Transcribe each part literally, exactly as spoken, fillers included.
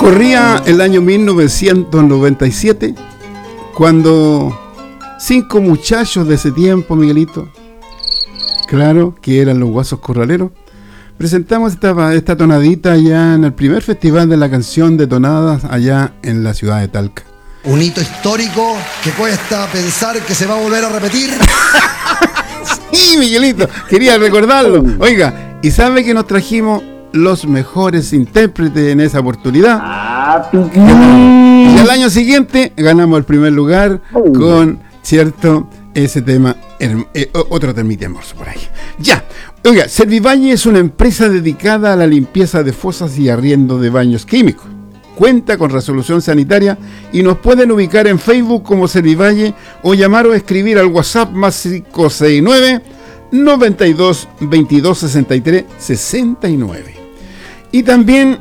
Corría el año mil novecientos noventa y siete cuando cinco muchachos de ese tiempo, Miguelito, claro, que eran los Guasos Corraleros, presentamos esta, esta tonadita allá en el primer festival de la canción de tonadas allá en la ciudad de Talca. Un hito histórico que cuesta pensar que se va a volver a repetir. Sí, Miguelito, quería recordarlo. Oiga, ¿y sabe que nos trajimos los mejores intérpretes en esa oportunidad? Y al año siguiente ganamos el primer lugar con, cierto, ese tema, el, eh, otro termite hermoso por ahí. Ya, oiga, Servivalle es una empresa dedicada a la limpieza de fosas y arriendo de baños químicos. Cuenta con resolución sanitaria y nos pueden ubicar en Facebook como Servivalle o llamar o escribir al WhatsApp más cinco seis nueve, noventa y dos, veintidós, sesenta y tres, sesenta y nueve. Y también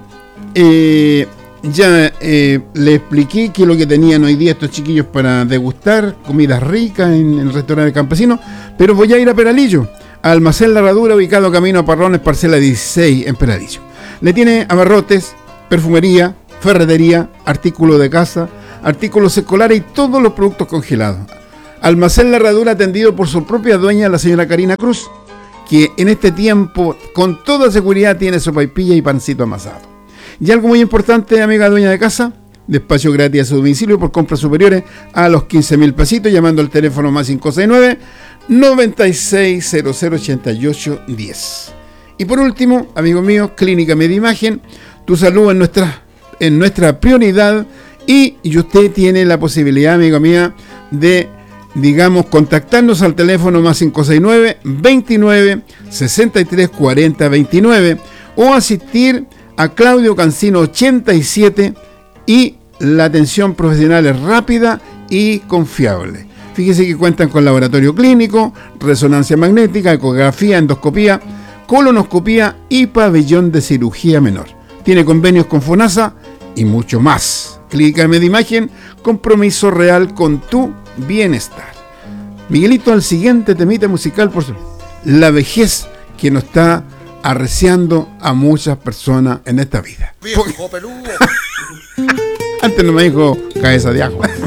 eh, ya eh, le expliqué que lo que tenían hoy día estos chiquillos para degustar comidas ricas en, en el restaurante campesino, pero voy a ir a Peralillo, a Almacén La Herradura, ubicado camino a Parrones, parcela dieciséis en Peralillo. Le tiene abarrotes, perfumería, ferretería, artículos de casa, artículos escolares y todos los productos congelados. Almacén La Herradura, atendido por su propia dueña, la señora Karina Cruz, que en este tiempo con toda seguridad tiene sopaipilla y pancito amasado. Y algo muy importante, amiga dueña de casa, despacho gratis a su domicilio por compras superiores a los quince mil pesitos, llamando al teléfono más cinco seis nueve, noventa y seis, cero cero ochenta y ocho, diez. Y por último, amigo mío, Clínica Medimagen, tu salud en nuestra en nuestra prioridad, y, y usted tiene la posibilidad, amigo mía, de, digamos, contactarnos al teléfono más cinco seis nueve, veintinueve, sesenta y tres, cuarenta, veintinueve o asistir a Claudio Cancino ochenta y siete, y la atención profesional es rápida y confiable. Fíjese que cuentan con laboratorio clínico, resonancia magnética, ecografía, endoscopía, colonoscopía y pabellón de cirugía menor. Tiene convenios con FONASA y mucho más. Clínica Medimagen, compromiso real con tu bienestar. Miguelito, al siguiente temita musical, por su... la vejez que nos está arreciando a muchas personas en esta vida. Viejo peludo. Antes no me dijo cabeza de ajo.